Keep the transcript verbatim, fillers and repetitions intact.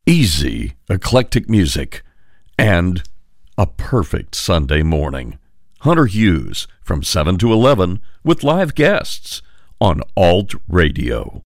easy, eclectic music, and a perfect Sunday morning. Hunter Hughes from seven to eleven with live guests on Alt Radio.